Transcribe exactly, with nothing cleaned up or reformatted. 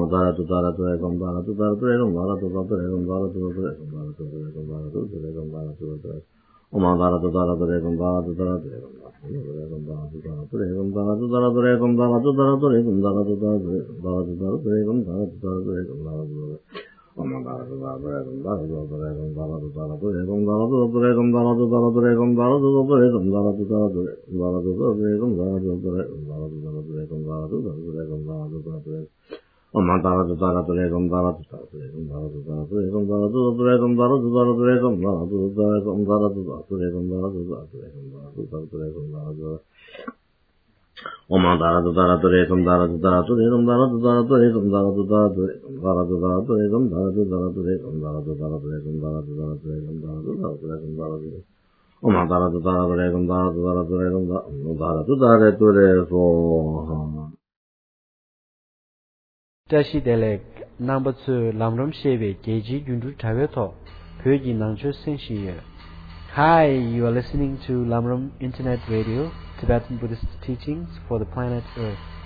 Dara to Dara to Ekam Dara to Dara to Ekam Dara to Dara to Ekam Dara to Ekam Dara to Ekam Dara to Ekam Dara to Ekam Oma Dara to Dara to Ekam Dara to Dara to Ekam Dara to Ekam Dara to Ekam Dara to Dara to Ekam Dara to Dara to Ekam Dara to Dara to Dara to Dara to Ekam Dara to Dara to Ekam Dara to Oma Dara to Dara to Ekam Dara to Ekam Dara to Dara to Ekam Dara to Ekam Dara to Dara to Ekam Dara to Ekam Dara to Dara to Dara to Ekam Dara to Ekam Dara to Ekam Dara to Ekam Dara to Dara to Oma Dara to Dara to Ekam Dara to Dara to Ekam Dara to Dara to Ekam Dara to Ekam Dara to Dara to Ekam Dara to Ekam Dara to Dara to Ekam Dara to Dara to Ekam Dara to Dara to Ekam Dara to Oma Dara to Dara to Ekam Dara to Dara to Ekam Dara to Dara to Ekam Dara to Dara to Ekam Dara to Dara to Ekam Dara to Dara to Ekam Dara to Dara to Ekam Dara to Dara to Ekam Dara to Dara to Ekam Dara to Oma Dara to Dara to Ekam Dara to Dara to Ekam Dara to Dara to Ekam Tashi Delek number two Lamram Shebe Geji Gundu Taveto Pyoji Nangcho Senshi. Hi, you are listening to Lamram Internet Radio, Tibetan Buddhist teachings for the planet Earth.